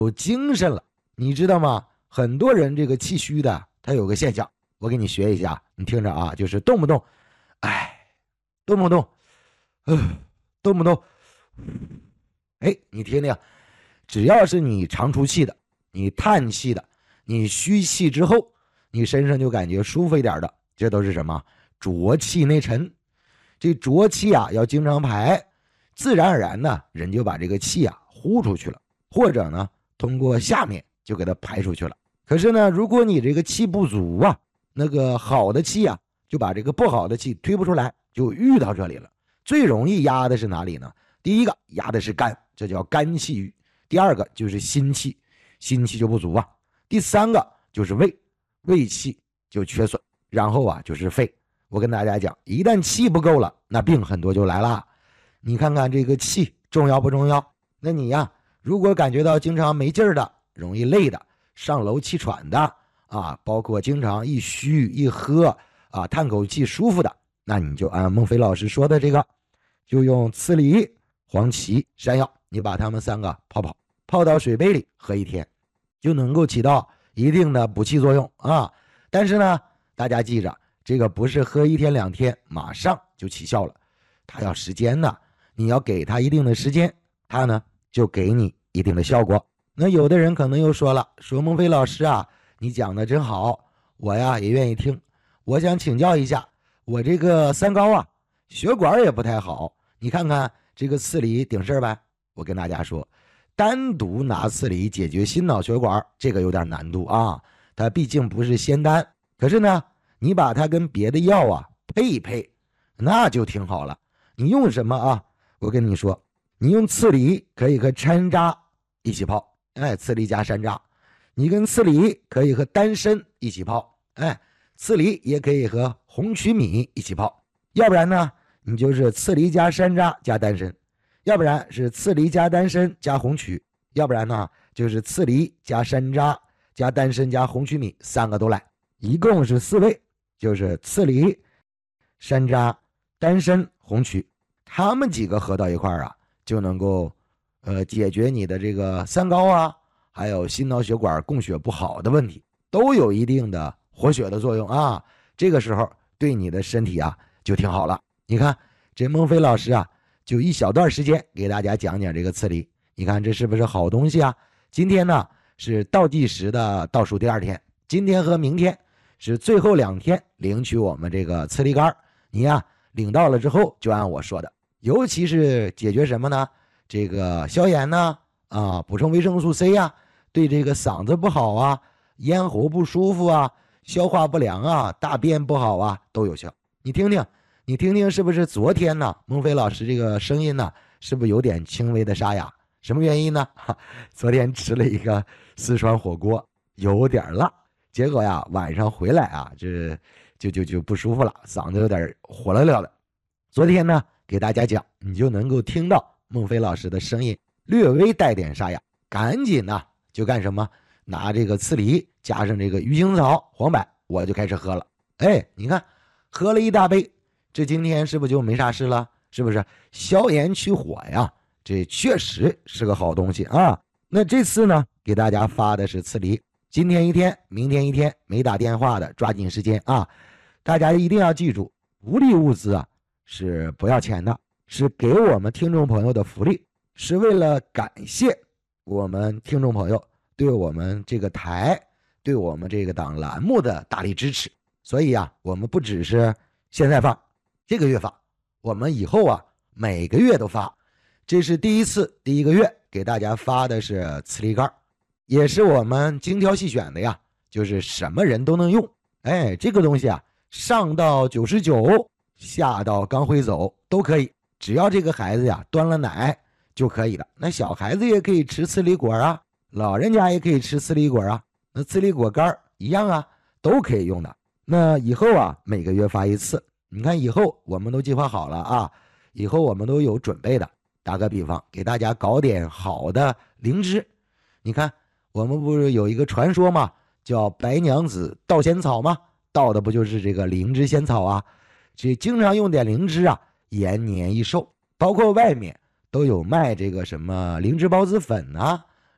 有精神了。你知道吗？很多人这个气虚的，他有个现象，我给你学一下，你听着啊，就是动不动，哎，动不动，动不动，哎，你听听，只要是你长出气的，你叹气的，你虚气之后，你身上就感觉舒服一点的，这都是什么？浊气内沉。这浊气啊，要经常排，自然而然呢，人就把这个气啊呼出去了，或者呢，通过下面就给它排出去了。可是呢，如果你这个气不足啊，那个好的气啊，就把这个不好的气推不出来，就遇到这里了。最容易压的是哪里呢？第一个压的是肝，这叫肝气郁；第二个就是心气，心气就不足啊；第三个就是胃，胃气就缺损，然后啊就是肺。我跟大家讲，一旦气不够了，那病很多就来了。你看看这个气重要不重要？那你呀，如果感觉到经常没劲儿的，容易累的，上楼气喘的啊，包括经常一虚一喝啊，叹口气舒服的，那你就按孟非老师说的这个，就用刺梨、黄芪、山药，你把它们3个泡到水杯里喝1天，就能够起到一定的补气作用啊。但是呢，大家记着，这个不是喝1天2天马上就起效了，它要时间的，你要给它一定的时间，它呢就给你一定的效果。那有的人可能又说了，说孟非老师啊，你讲的真好，我呀也愿意听，我想请教一下，我这个三高啊，血管也不太好，你看看这个刺梨顶事儿呗。我跟大家说，单独拿刺梨解决心脑血管，这个有点难度啊，它毕竟不是仙丹。可是呢，你把它跟别的药啊配一配，那就挺好了。你用什么啊？我跟你说，你用刺梨可以和山楂一起泡，哎，刺梨加山楂。你跟刺梨可以和丹参一起泡，哎，刺梨也可以和红曲米一起泡。要不然呢，你就是刺梨加山楂加丹参，要不然是刺梨加丹参加红曲，要不然呢就是刺梨加山楂加丹参加红曲米，3个都来，一共是4味，就是刺梨、山楂、丹参、红曲，他们几个合到一块儿啊，就能够解决你的这个三高啊，还有心脑血管供血不好的问题，都有一定的活血的作用啊。这个时候对你的身体啊就挺好了。你看这孟非老师啊，就一小段时间给大家讲讲这个刺梨，你看这是不是好东西啊？今天呢是倒计时的倒数第2天，今天和明天是最后2天领取我们这个刺梨干，你呀领到了之后就按我说的，尤其是解决什么呢？这个消炎呢啊，补充维生素 C 啊，对这个嗓子不好啊，咽喉不舒服啊，消化不良啊，大便不好啊，都有效。你听听，你听听，是不是昨天呢？孟非老师这个声音呢，是不是有点轻微的沙哑？什么原因呢？昨天吃了一个四川火锅，有点辣，结果呀晚上回来啊，这就不舒服了，嗓子有点火了了的。昨天呢给大家讲，你就能够听到孟非老师的声音略微带点沙哑，赶紧呢就干什么？拿这个刺梨加上这个鱼腥草、黄柏，我就开始喝了。哎，你看喝了1大杯，这今天是不是就没啥事了？是不是消炎去火呀？这确实是个好东西啊。那这次呢给大家发的是刺梨，今天1天，明天1天，没打电话的抓紧时间啊！大家一定要记住，福利物资啊是不要钱的，是给我们听众朋友的福利，是为了感谢我们听众朋友对我们这个台、对我们这个档栏目的大力支持。所以啊，我们不只是现在发，这个月发，我们以后啊每个月都发。这是第一个月给大家发的是刺梨干，也是我们精挑细选的呀，就是什么人都能用。哎，这个东西啊，上到99，下到刚会走都可以，只要这个孩子呀端了奶就可以了。那小孩子也可以吃刺梨果啊，老人家也可以吃刺梨果啊，那刺梨果干一样啊，都可以用的。那以后啊每个月发1次，你看以后我们都计划好了啊，以后我们都有准备的。打个比方，给大家搞点好的灵芝。你看我们不是有一个传说吗？叫白娘子盗仙草吗？盗的不就是这个灵芝仙草啊？这经常用点灵芝啊，延年益寿。包括外面都有卖这个什么灵芝孢子粉啊、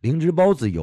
灵芝孢子有